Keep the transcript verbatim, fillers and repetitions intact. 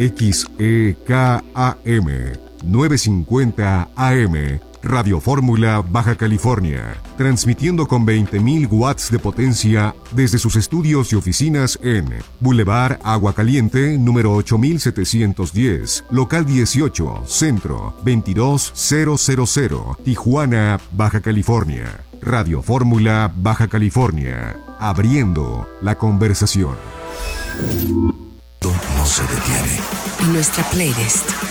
X E K A M novecientos cincuenta A M, Radio Fórmula, Baja California, transmitiendo con veinte mil watts de potencia desde sus estudios y oficinas en Boulevard Agua Caliente, número ocho mil setecientos diez, local dieciocho, Centro, veintidós mil, Tijuana, Baja California. Radio Fórmula, Baja California, abriendo la conversación. No se detiene. En nuestra playlist